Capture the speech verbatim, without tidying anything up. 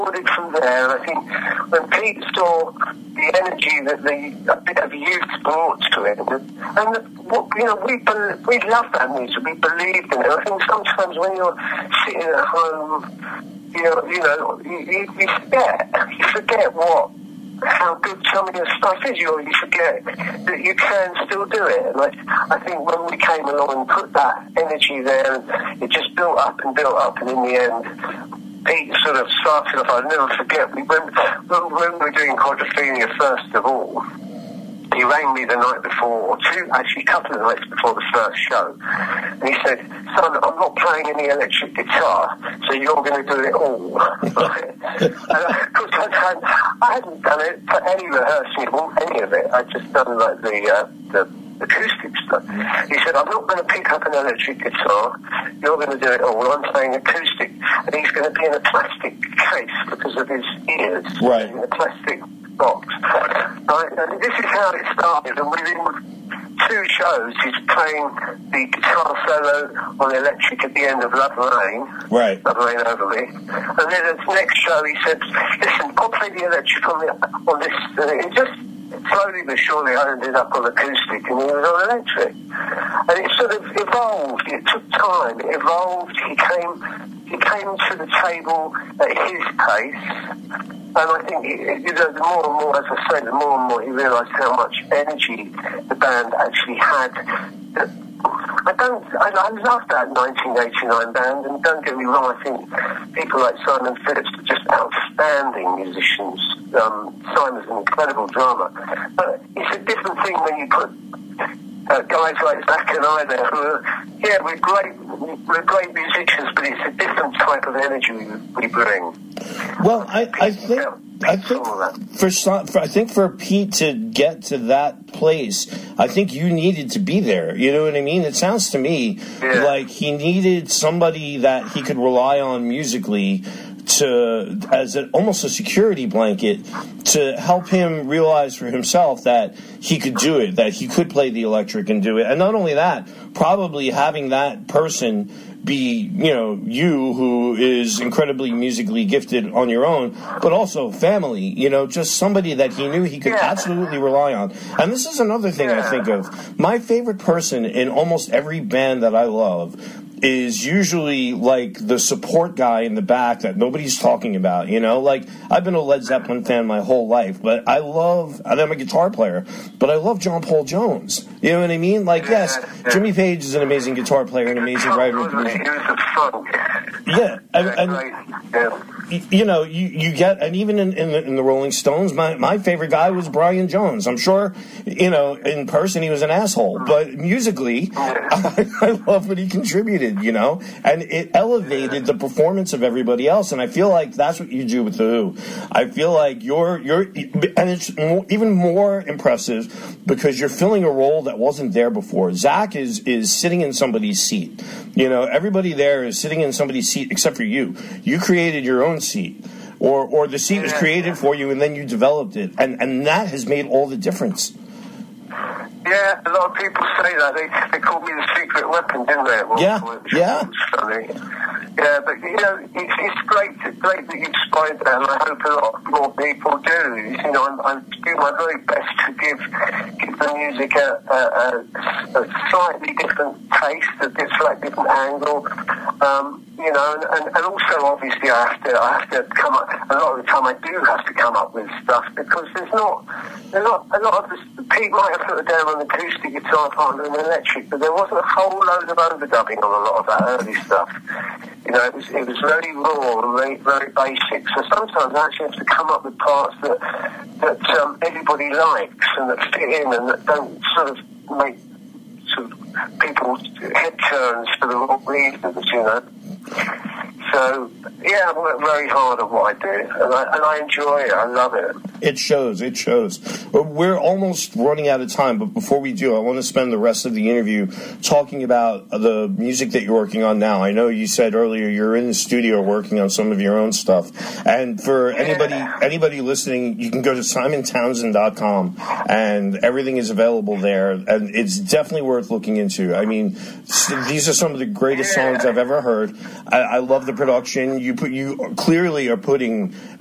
forward it from there. I think when Pete saw the energy that the a bit of youth brought to it, and, and the, what, you know, we we loved that music. We believed in it. I think sometimes when you're sitting at home, you know, you know, you, you, you forget, you forget what. how good some of your stuff is. You already forget that you can still do it. And I, I think when we came along and put that energy there, and it just built up and built up, and in the end, Pete sort of started off. I'll never forget. We went when, when we were doing Quadrophenia first of all. He rang me the night before, or two, actually a couple of nights before the first show, and he said, "Son, I'm not playing any electric guitar, so you're going to do it all." Right? And of course, I hadn't, I hadn't done it for any rehearsing or any of it. I'd just done like the uh, the acoustic stuff. He said, "I'm not going to pick up an electric guitar. You're going to do it all. I'm playing acoustic," and he's going to be in a plastic case because of his ears, right? In a plastic box. Right? And this is how it started, and within two shows he's playing the guitar solo on the electric at the end of Love Rain, right? Love Rain Over Me, and then the next show he said, "Listen, I'll play the electric on, the, on this," and it just slowly but surely I ended up on acoustic and he was on electric, and it sort of evolved. It took time. It evolved. He came he came to the table at his pace. And I think, you know, the more and more, as I say, the more and more he realised how much energy the band actually had. I don't, I, I love that nineteen eighty-nine band, and don't get me wrong, I think people like Simon Phillips are just outstanding musicians. Um, Simon's an incredible drummer. But it's a different thing when you put uh, guys like Zach and I there who are, yeah, we're great, we're great musicians, but it's a different type of energy we, we bring. Well, I, I think I think for, for I think for Pete to get to that place, I think you needed to be there. You know what I mean? It sounds to me yeah. like he needed somebody that he could rely on musically to as a, almost a security blanket to help him realize for himself that he could do it, that he could play the electric and do it. And not only that, probably having that person be, you know, you who is incredibly musically gifted on your own, but also family, you know, just somebody that he knew he could yeah. absolutely rely on. And this is another thing yeah. I think of. My favorite person in almost every band that I love is usually like the support guy in the back that nobody's talking about, you know? Like, I've been a Led Zeppelin fan my whole life, but I love, and I'm a guitar player, but I love John Paul Jones. You know what I mean? Like, yes, Jimmy Page is an amazing guitar player, an amazing writer and producer. Yeah, and, and you know, you, you get, and even in, in, the, in the Rolling Stones, my, my favorite guy was Brian Jones. I'm sure, you know, in person he was an asshole, but musically, I, I love what he contributed, you know, and it elevated the performance of everybody else, and I feel like that's what you do with The Who. I feel like you're, you're, and it's more, even more impressive because you're filling a role that wasn't there before. Zach is, is sitting in somebody's seat. You know, everybody there is sitting in somebody's seat except for you. You created your own seat, or or the seat was created for you, and then you developed it, and and that has made all the difference. Yeah, a lot of people say that. They they called me the secret weapon, didn't they? At one yeah, point, yeah. It's funny. Yeah, but you know, it's, it's great, great that you've spied that, and I hope a lot more people do. You know, I'm, I'm doing my very best to give give the music a, a, a, a slightly different taste, a slightly different angle. Um, you know, and, and, and also obviously I have to I have to come up. A lot of the time I do have to come up with stuff because there's not there's not a lot of this. Pete might have put it down on an acoustic guitar part and an electric, but there wasn't a whole load of overdubbing on a lot of that early stuff. You know, it was it was very raw and very, very basic. So sometimes I actually have to come up with parts that that um, everybody likes and that fit in and that don't sort of make sort of people's head turns for the wrong reasons. You know. So, yeah, I work very hard at what I do, and I, and I enjoy it. I love it. It shows. It shows. We're almost running out of time, but before we do, I want to spend the rest of the interview talking about the music that you're working on now. I know you said earlier you're in the studio working on some of your own stuff, and for anybody yeah. anybody listening, you can go to simon townsend dot com, and everything is available there, and it's definitely worth looking into. I mean, these are some of the greatest yeah. songs I've ever heard. I, I love the production. You put you clearly are putting